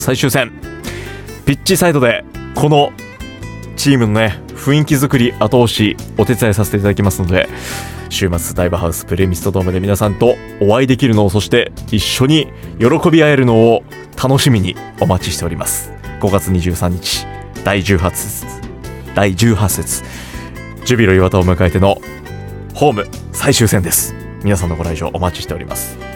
最終戦、ピッチサイドでこのチームのね雰囲気作り後押しお手伝いさせていただきますので、週末ダイバーハウスプレミストドームで皆さんとお会いできるのを、そして一緒に喜び合えるのを楽しみにお待ちしております。5月23日第18節ジュビロ磐田を迎えてのホーム最終戦です。皆さんのご来場お待ちしております。